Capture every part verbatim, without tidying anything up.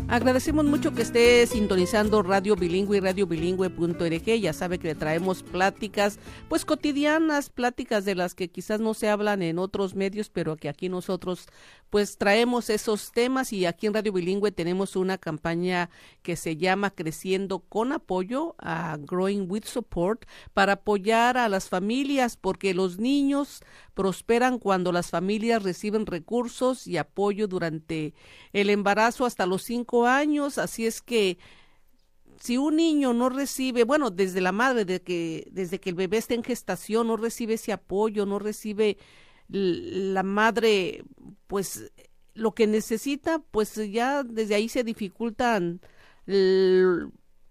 Agradecemos mucho que esté sintonizando Radio Bilingüe y radio bilingüe punto org. Ya sabe que le traemos pláticas, pues cotidianas, pláticas de las que quizás no se hablan en otros medios, pero que aquí nosotros pues traemos esos temas, y aquí en Radio Bilingüe tenemos una campaña que se llama Creciendo con Apoyo, a Growing with Support, para apoyar a las familias, porque los niños prosperan cuando las familias reciben recursos y apoyo durante el embarazo hasta los cinco años. Así es que si un niño no recibe, bueno, desde la madre, de que, desde que el bebé está en gestación, no recibe ese apoyo, no recibe la madre, pues, lo que necesita, pues ya desde ahí se dificultan el,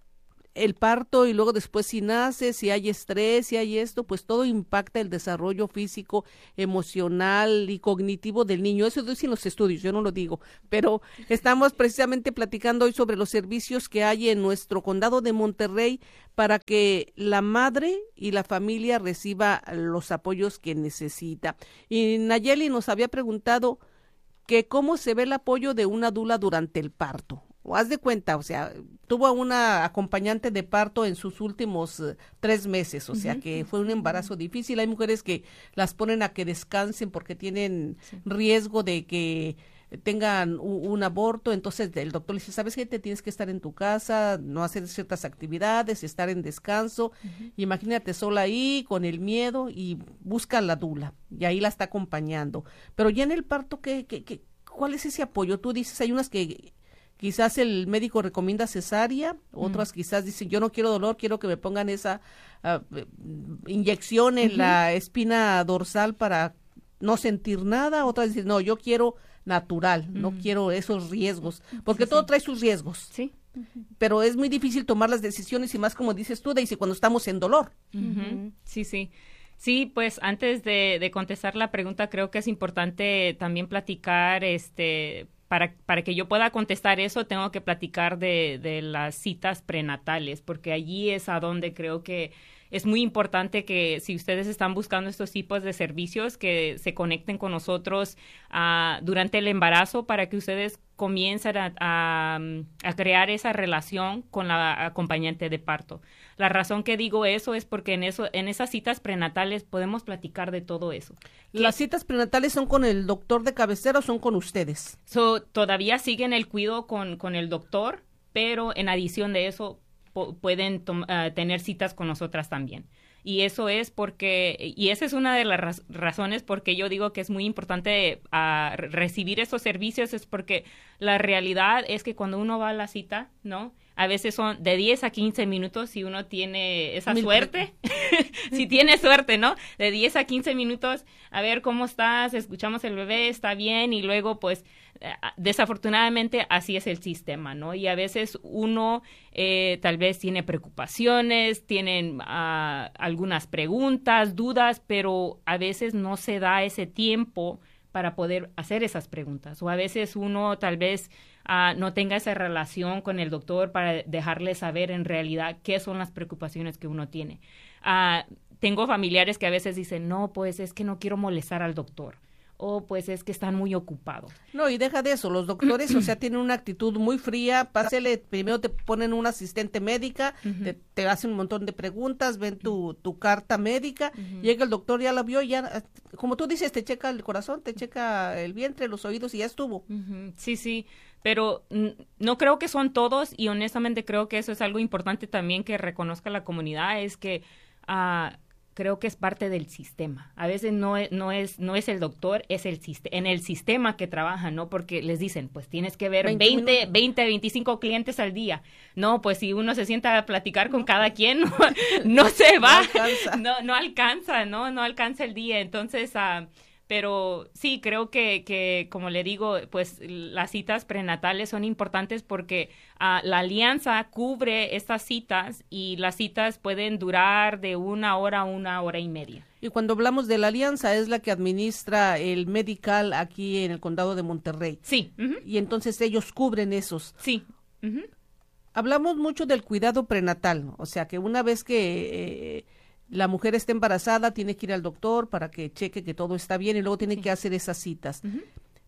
el parto, y luego después si nace, si hay estrés, si hay esto, pues todo impacta el desarrollo físico, emocional y cognitivo del niño. Eso dicen los estudios, yo no lo digo, pero estamos precisamente platicando hoy sobre los servicios que hay en nuestro condado de Monterrey para que la madre y la familia reciba los apoyos que necesita. Y Nayeli nos había preguntado que cómo se ve el apoyo de una dula durante el parto. O haz de cuenta, o sea, tuvo una acompañante de parto en sus últimos uh, tres meses, o sea, uh-huh. que fue un embarazo difícil. Hay mujeres que las ponen a que descansen porque tienen sí. riesgo de que tengan un, un aborto. Entonces el doctor le dice, ¿sabes qué? Te tienes que estar en tu casa, no hacer ciertas actividades, estar en descanso. Uh-huh. Imagínate sola ahí con el miedo, y busca a la dula y ahí la está acompañando. Pero ya en el parto, ¿qué, qué, qué, ¿cuál es ese apoyo? Tú dices, hay unas que quizás el médico recomienda cesárea, otras mm. quizás dicen, yo no quiero dolor, quiero que me pongan esa uh, inyección en uh-huh. la espina dorsal para no sentir nada. Otras dicen, no, yo quiero natural, mm. no quiero esos riesgos, porque sí, todo sí. trae sus riesgos. Sí. Uh-huh. Pero es muy difícil tomar las decisiones, y más como dices tú, Daisy, cuando estamos en dolor. Uh-huh. Sí, sí. Sí, pues antes de, de contestar la pregunta, creo que es importante también platicar, este, Para, para que yo pueda contestar eso, tengo que platicar de, de las citas prenatales, porque allí es a donde creo que es muy importante que si ustedes están buscando estos tipos de servicios, que se conecten con nosotros uh, durante el embarazo, para que ustedes comiencen a, a, a crear esa relación con la acompañante de parto. La razón que digo eso es porque en eso, en esas citas prenatales podemos platicar de todo eso. ¿Las citas prenatales son con el doctor de cabecera o son con ustedes? So, todavía siguen el cuidado con, con el doctor, pero en adición de eso po- pueden tom- uh, tener citas con nosotras también. Y eso es porque, y esa es una de las raz- razones porque yo digo que es muy importante uh, recibir esos servicios, es porque la realidad es que cuando uno va a la cita, ¿no? A veces son de diez a quince minutos si uno tiene esa Mil suerte. Si tiene suerte, ¿no? De diez a quince minutos, a ver cómo estás, escuchamos el bebé, está bien, y luego pues desafortunadamente así es el sistema, ¿no? Y a veces uno eh, tal vez tiene preocupaciones, tienen uh, algunas preguntas, dudas, pero a veces no se da ese tiempo para poder hacer esas preguntas. O a veces uno tal vez uh, no tenga esa relación con el doctor para dejarle saber en realidad qué son las preocupaciones que uno tiene. Uh, tengo familiares que a veces dicen, no, pues es que no quiero molestar al doctor. O pues es que están muy ocupados. No, y deja de eso, los doctores, o sea, tienen una actitud muy fría. Pásele, primero te ponen una asistente médica, uh-huh. te, te hacen un montón de preguntas, ven tu, tu carta médica, uh-huh. llega el doctor, ya la vio, ya, como tú dices, te checa el corazón, te checa el vientre, los oídos, y ya estuvo. Uh-huh. Sí, sí, pero n- no creo que son todos, y honestamente creo que eso es algo importante también que reconozca la comunidad, es que uh, creo que es parte del sistema. A veces no es, no es, no es el doctor, es el sistema, en el sistema que trabaja, ¿no? Porque les dicen, pues tienes que ver veinte, veinte, veinticinco clientes al día. No, pues si uno se sienta a platicar con cada quien, no, no se va. No alcanza. No, no alcanza, ¿no? No alcanza el día. Entonces, uh, pero sí, creo que, que, como le digo, pues las citas prenatales son importantes porque uh, la alianza cubre estas citas y las citas pueden durar de una hora a una hora y media. Y cuando hablamos de la alianza, es la que administra el medical aquí en el condado de Monterrey. Sí. Uh-huh. Y entonces ellos cubren esos. Sí. Uh-huh. Hablamos mucho del cuidado prenatal, o sea que una vez que eh, la mujer está embarazada, tiene que ir al doctor para que cheque que todo está bien, y luego tiene sí. que hacer esas citas. Uh-huh.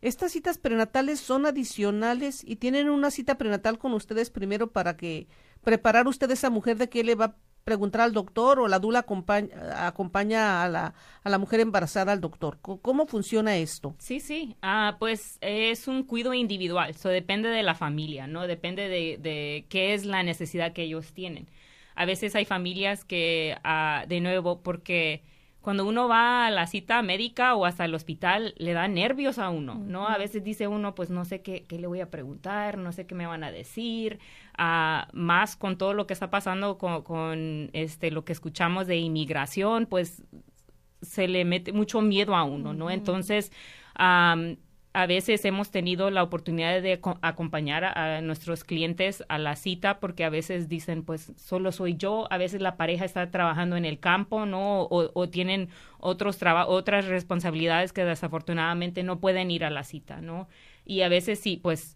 ¿estas citas prenatales son adicionales y tienen una cita prenatal con ustedes primero para que preparar usted a esa mujer de qué le va a preguntar al doctor, o la dula acompaña, acompaña a la a la mujer embarazada al doctor? ¿Cómo funciona esto? Sí, sí, ah, pues es un cuidado individual, eso depende de la familia, ¿no? Depende de, de qué es la necesidad que ellos tienen. A veces hay familias que, ah, de nuevo, porque cuando uno va a la cita médica o hasta el hospital, le da nervios a uno, ¿no? A veces dice uno, pues no sé qué, qué le voy a preguntar, no sé qué me van a decir, uh, más con todo lo que está pasando con, con este lo que escuchamos de inmigración, pues se le mete mucho miedo a uno, ¿no? Uh-huh. Entonces, um, a veces hemos tenido la oportunidad de co- acompañar a, a nuestros clientes a la cita, porque a veces dicen, pues, solo soy yo. A veces la pareja está trabajando en el campo, ¿no? O, o tienen otros traba- otras responsabilidades que desafortunadamente no pueden ir a la cita, ¿no? Y a veces sí, pues,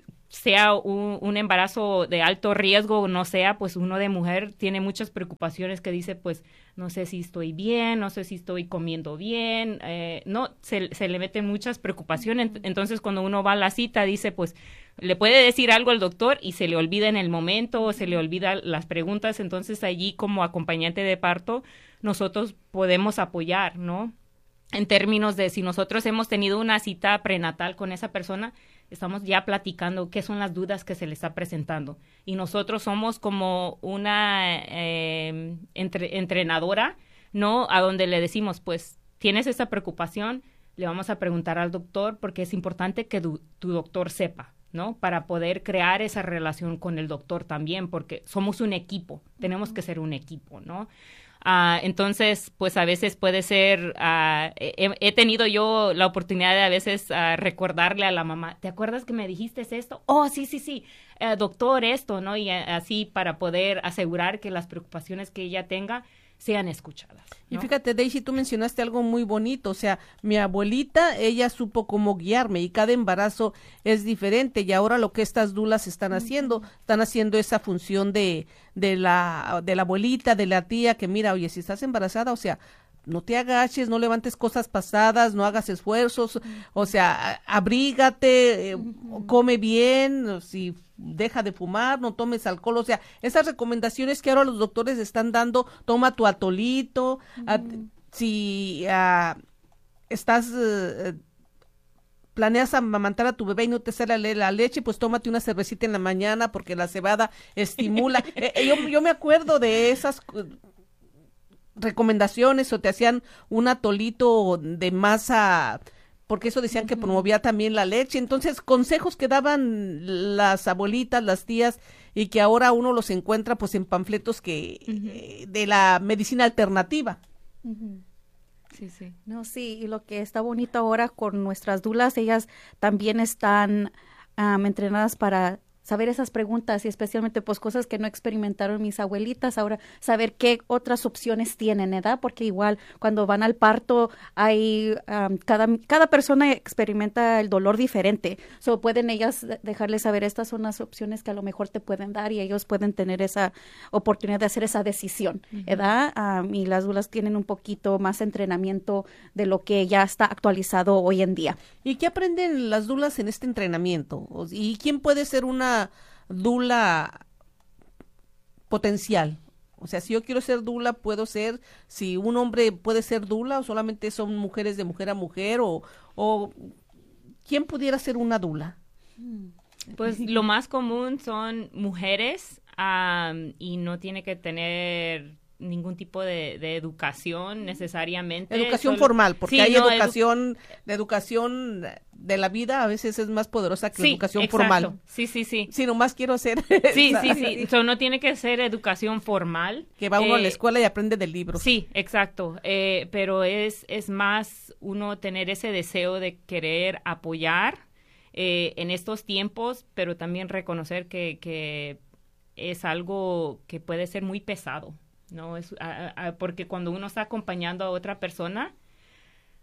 sea un, un embarazo de alto riesgo o no sea, pues uno de mujer tiene muchas preocupaciones que dice, pues, no sé si estoy bien, no sé si estoy comiendo bien, eh, no, se, se le meten muchas preocupaciones. Entonces, cuando uno va a la cita, dice, pues, le puede decir algo al doctor y se le olvida en el momento, o se le olvida las preguntas. Entonces, allí, como acompañante de parto, nosotros podemos apoyar, ¿no? En términos de si nosotros hemos tenido una cita prenatal con esa persona, estamos ya platicando qué son las dudas que se le está presentando. Y nosotros somos como una eh, entre, entrenadora, ¿no? A donde le decimos, pues, tienes esa preocupación, le vamos a preguntar al doctor, porque es importante que tu, tu doctor sepa, ¿no? Para poder crear esa relación con el doctor también, porque somos un equipo, tenemos que ser un equipo, ¿no? Uh, entonces, pues a veces puede ser, uh, he, he tenido yo la oportunidad de a veces uh, recordarle a la mamá, ¿te acuerdas que me dijiste esto? Oh, sí, sí, sí, uh, doctor, esto, ¿no? Y uh, así para poder asegurar que las preocupaciones que ella tenga sean escuchadas, ¿no? Y fíjate, Daisy, tú mencionaste algo muy bonito, o sea, mi abuelita, ella supo cómo guiarme, y cada embarazo es diferente, y ahora lo que estas dulas están haciendo, uh-huh. están haciendo esa función de, de la, de la abuelita, de la tía, que mira, oye, si estás embarazada, o sea, no te agaches, no levantes cosas pasadas, no hagas esfuerzos, uh-huh. o sea, abrígate, eh, uh-huh. come bien, si deja de fumar, no tomes alcohol, o sea, esas recomendaciones que ahora los doctores están dando, toma tu atolito, uh-huh. a, si uh, estás, uh, planeas amamantar a tu bebé y no te sale la, la leche, pues tómate una cervecita en la mañana porque la cebada estimula. eh, yo, yo me acuerdo de esas uh, recomendaciones, o te hacían un atolito de masa, porque eso decían uh-huh. que promovía también la leche. Entonces, consejos que daban las abuelitas, las tías, y que ahora uno los encuentra pues en panfletos que uh-huh. eh, de la medicina alternativa. Uh-huh. Sí, sí. No, sí, y lo que está bonito ahora con nuestras dulas, ellas también están um, entrenadas para saber esas preguntas, y especialmente pues cosas que no experimentaron mis abuelitas, ahora saber qué otras opciones tienen, ¿verdad? Porque igual cuando van al parto hay um, cada, cada persona experimenta el dolor diferente, so pueden ellas dejarles saber estas son las opciones que a lo mejor te pueden dar, y ellos pueden tener esa oportunidad de hacer esa decisión, ¿verdad? Uh-huh. Um, y las dulas tienen un poquito más entrenamiento de lo que ya está actualizado hoy en día. ¿Y qué aprenden las dulas en este entrenamiento? ¿Y quién puede ser una dula potencial? O sea, si yo quiero ser dula, puedo ser, si un hombre puede ser dula, o solamente son mujeres de mujer a mujer, o, o ¿quién pudiera ser una dula? Pues lo más común son mujeres, um, y no tiene que tener ningún tipo de, de educación necesariamente. Educación Solo, formal, porque sí, hay no, educación, edu- la educación de la vida a veces es más poderosa que sí, la educación exacto. formal. Sí, sí, sí. Si nomás quiero ser. Sí, sí, sí. So, no tiene que ser educación formal. Que va uno eh, a la escuela y aprende del libro. Sí, exacto. Eh, pero es, es más uno tener ese deseo de querer apoyar eh, en estos tiempos, pero también reconocer que, que es algo que puede ser muy pesado. No es a, a, porque cuando uno está acompañando a otra persona,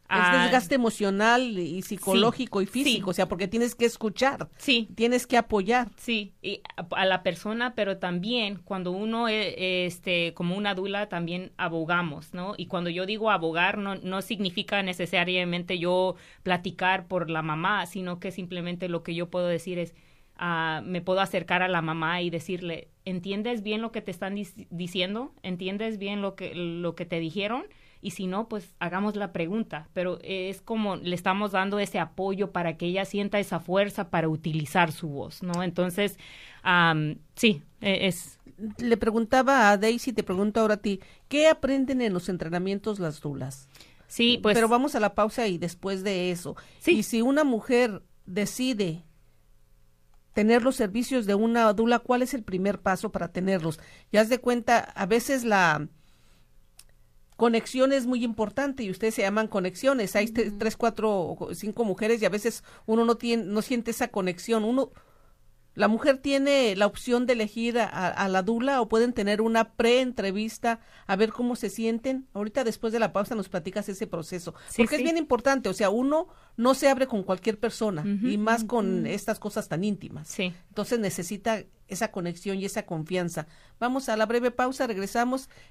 Es desgaste emocional y psicológico sí, y físico, sí. o sea, porque tienes que escuchar, sí. tienes que apoyar. Sí, y a, a la persona, pero también cuando uno, eh, este, como una dula, también abogamos, ¿no? Y cuando yo digo abogar, no, no significa necesariamente yo platicar por la mamá, sino que simplemente lo que yo puedo decir es, uh, me puedo acercar a la mamá y decirle, ¿entiendes bien lo que te están dic- diciendo? ¿Entiendes bien lo que, lo que te dijeron? Y si no, pues hagamos la pregunta, pero es como le estamos dando ese apoyo para que ella sienta esa fuerza para utilizar su voz, ¿no? Entonces, um, sí, es... Le preguntaba a Daisy, te pregunto ahora a ti, ¿qué aprenden en los entrenamientos las dulas? Sí, pues... Pero vamos a la pausa y después de eso. Sí. Y si una mujer decide tener los servicios de una dula, ¿cuál es el primer paso para tenerlos? Ya haz de cuenta, a veces la... conexión es muy importante y ustedes se llaman conexiones. Hay uh-huh. tres, cuatro, cinco mujeres y a veces uno no tiene, no siente esa conexión. Uno, la mujer tiene la opción de elegir a, a la dula o pueden tener una pre-entrevista a ver cómo se sienten. Ahorita después de la pausa nos platicas ese proceso. Sí, porque sí. es bien importante, o sea, uno no se abre con cualquier persona uh-huh. y más con uh-huh. estas cosas tan íntimas. Sí. Entonces necesita esa conexión y esa confianza. Vamos a la breve pausa, regresamos.